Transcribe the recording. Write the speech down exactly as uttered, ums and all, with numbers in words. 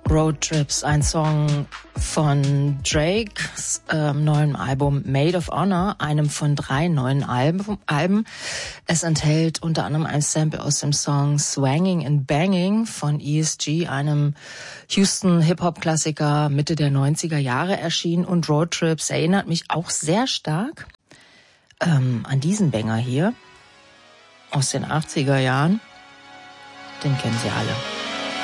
Road Trips, ein Song von Drakes ähm, neuen Album Maid of Honor, einem von drei neuen Alben, Alben. Es enthält unter anderem ein Sample aus dem Song Swanging and Banging von E S G, einem Houston Hip-Hop-Klassiker Mitte der neunziger Jahre erschienen. Und Road Trips erinnert mich auch sehr stark ähm, an diesen Banger hier aus den achtziger Jahren. Den kennen Sie alle.